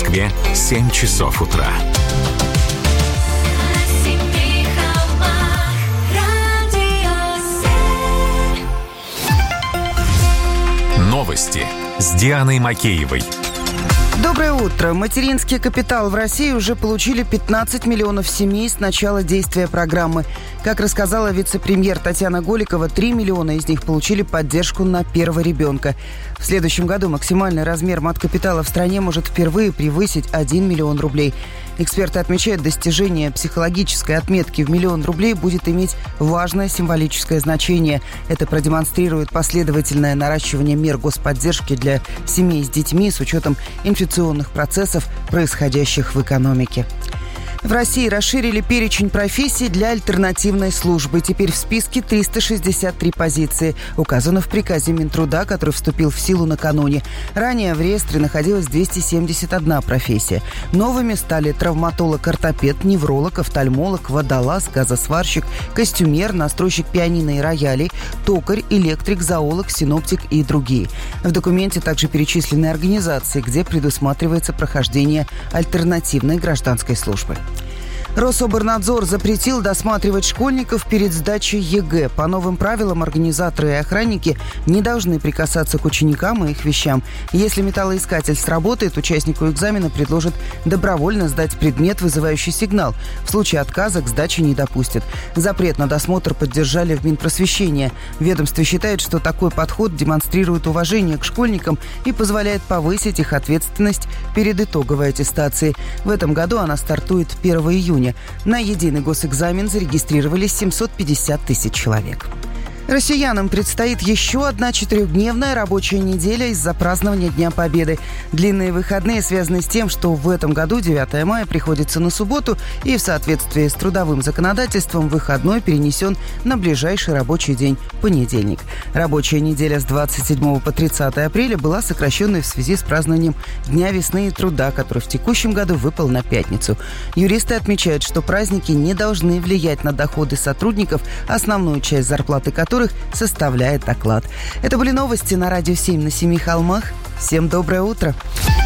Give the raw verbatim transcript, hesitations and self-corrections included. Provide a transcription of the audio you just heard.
Москве семь часов утра. Новости с Дианой Макеевой. Доброе утро. Материнский капитал в России уже получили пятнадцать миллионов семей с начала действия программы. Как рассказала вице-премьер Татьяна Голикова, три миллиона из них получили поддержку на первого ребенка. В следующем году максимальный размер маткапитала в стране может впервые превысить один миллион рублей. Эксперты отмечают, достижение психологической отметки в миллион рублей будет иметь важное символическое значение. Это продемонстрирует последовательное наращивание мер господдержки для семей с детьми с учетом инфляционных процессов, происходящих в экономике. В России расширили перечень профессий для альтернативной службы. Теперь в списке триста шестьдесят три позиции. Указано в приказе Минтруда, который вступил в силу накануне. Ранее в реестре находилась двести семьдесят одна профессия. Новыми стали травматолог-ортопед, невролог, офтальмолог, водолаз, газосварщик, костюмер, настройщик пианино и роялей, токарь, электрик, зоолог, синоптик и другие. В документе также перечислены организации, где предусматривается прохождение альтернативной гражданской службы. Рособорнадзор запретил досматривать школьников перед сдачей ЕГЭ. По новым правилам организаторы и охранники не должны прикасаться к ученикам и их вещам. Если металлоискатель сработает, участнику экзамена предложат добровольно сдать предмет, вызывающий сигнал. В случае отказа к сдаче не допустят. Запрет на досмотр поддержали в Минпросвещении. Ведомство считает, что такой подход демонстрирует уважение к школьникам и позволяет повысить их ответственность перед итоговой аттестацией. В этом году она стартует первого июня. На единый госэкзамен зарегистрировались семьсот пятьдесят тысяч человек. Россиянам предстоит еще одна четырехдневная рабочая неделя из-за празднования Дня Победы. Длинные выходные связаны с тем, что в этом году девятое мая приходится на субботу, и в соответствии с трудовым законодательством выходной перенесен на ближайший рабочий день – понедельник. Рабочая неделя с двадцать седьмого по тридцатое апреля была сокращенной в связи с празднованием Дня весны и труда, который в текущем году выпал на пятницу. Юристы отмечают, что праздники не должны влиять на доходы сотрудников, основную часть зарплаты которых составляет оклад. Это были новости на Радио семь на Семи холмах. Всем доброе утро.